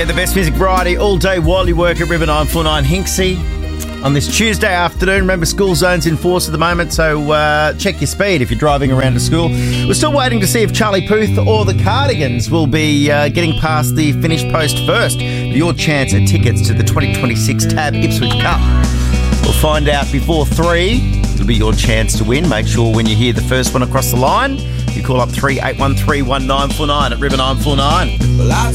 the best music variety all day while you work at River 949 Hinksey. On this Tuesday afternoon, remember school zones in force at the moment, so check your speed if you're driving around to school. We're still waiting to see if Charlie Puth or the Cardigans will be getting past the finish post first. Your chance at tickets to the 2026 TAB Ipswich Cup. We'll find out before 3. It'll be your chance to win. Make sure when you hear the first one across the line, you call up 38131949 at River 949. Well,